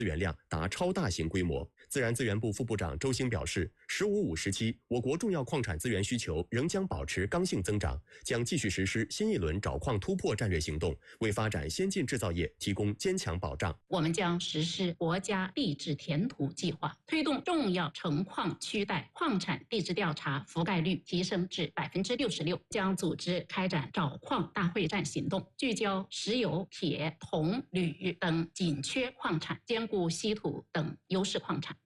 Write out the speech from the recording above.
资源量达超大型规模。自然资源部副部长周兴表示，“15+5”时期，我国重要矿产资源需求仍将保持刚性增长，将继续实施新一轮找矿突破战略行动，为发展先进制造业提供坚强保障。 我们将实施国家地质填土计划，推动重要成矿区带矿产地质调查覆盖率提升至66%，将组织开展找矿大会战行动，聚焦石油、铁、铜、铝等紧缺矿产，兼顾稀土等优势矿产。